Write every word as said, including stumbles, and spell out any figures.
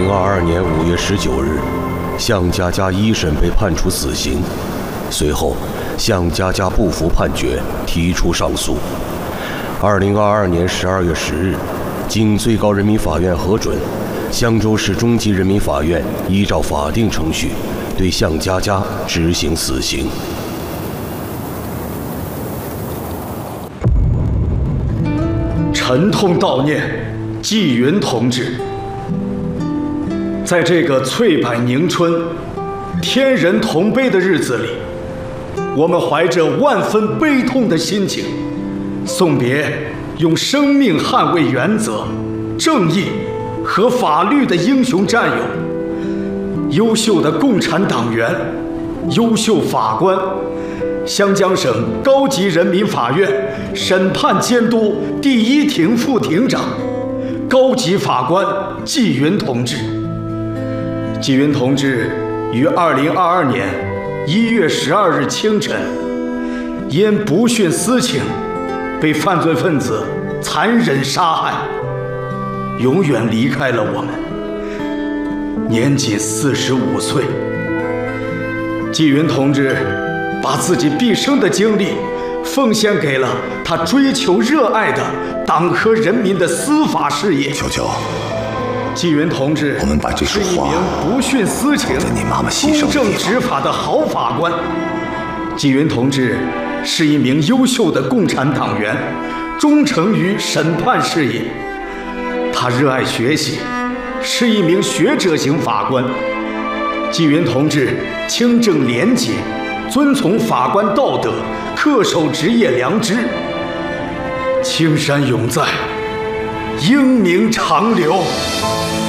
零二二年五月十九日，向佳佳一审被判处死刑。随后，向佳佳不服判决，提出上诉。二零二二年十二月十日，经最高人民法院核准，襄州市中级人民法院依照法定程序，对向佳佳执行死刑。 沉痛悼念纪云同志。在这个翠柏迎春、天人同悲的日子里，我们怀着万分悲痛的心情，送别用生命捍卫原则、正义和法律的英雄战友，优秀的共产党员、优秀法官，湘江省高级人民法院审判监督第一庭副庭长、高级法官纪云同志。纪云同志于二零二二年一月十二日清晨，因不徇私情，被犯罪分子残忍杀害，永远离开了我们，年仅四十五岁。纪云同志把自己毕生的精力奉献给了他追求热爱的党和人民的司法事业。 求求， 纪云同志我们把这束花是一名不徇私情、 在你妈妈牺牲的地方公正执法的好法官。纪云同志是一名优秀的共产党员，忠诚于审判事业。他热爱学习，是一名学者型法官。纪云同志清正廉洁，遵从法官道德，恪守职业良知。青山永在，英名长留。